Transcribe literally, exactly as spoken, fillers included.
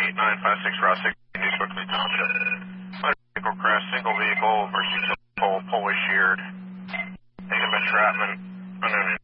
eight nine five six Route six, East Berkeley Township. Motor vehicle crash, single vehicle, versus pole, pole is sheared. Taken by Trapman, unknown